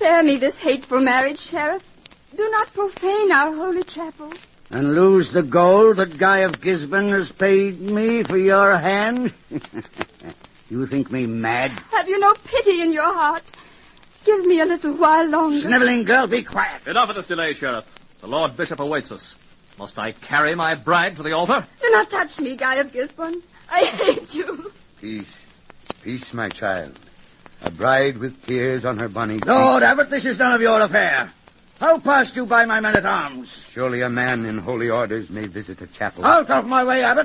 Spare me this hateful marriage, Sheriff. Do not profane our holy chapel. And lose the gold that Guy of Gisborne has paid me for your hand? You think me mad? Have you no pity in your heart? Give me a little while longer. Sniveling girl, be quiet. Enough of this delay, Sheriff. The Lord Bishop awaits us. Must I carry my bride to the altar? Do not touch me, Guy of Gisborne. I hate you. Peace. Peace, my child. A bride with tears on her bonny cheek. Lord Abbot, this is none of your affair. How passed you by my men-at-arms? Surely a man in holy orders may visit a chapel. Out of my way, Abbot.